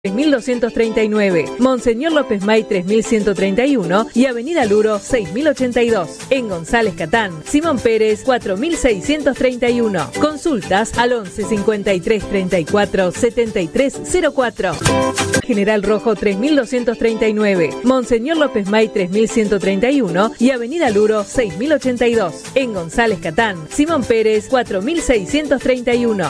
3239, Monseñor López May 3131 y Avenida Luro 6082. En González Catán, Simón Pérez 4631. Consultas al 11 53 34 73 04. General Rojo 3239, Monseñor López May 3131 y Avenida Luro 6082. En González Catán, Simón Pérez 4631.